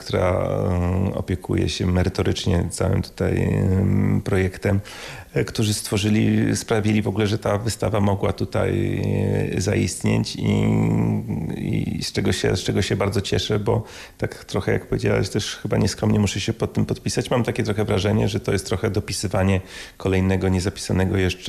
która opiekuje się merytorycznie całym tutaj projektem, którzy sprawili w ogóle, że ta wystawa mogła tutaj zaistnieć i z czego się bardzo cieszę, bo tak trochę jak powiedziałaś, też chyba nieskromnie muszę się pod tym podpisać. Mam takie trochę wrażenie, że to jest trochę dopisywanie kolejnego niezapisanego jeszcze